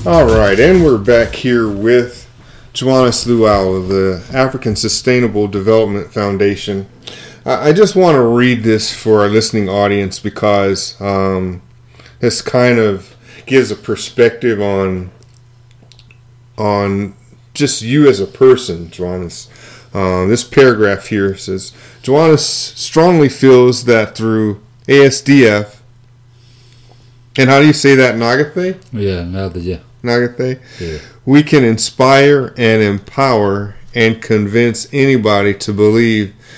All right, and we're back here with Joannis Luau of the African Sustainable Development Foundation. I just want to read this for our listening audience because this kind of gives a perspective on just you as a person, Joannis. This paragraph here says, Joannis strongly feels that through ASDF, and how do you say that, Nagathe? Yeah, Nagathe. Nagathe? Yeah. We can inspire and empower and convince anybody to believe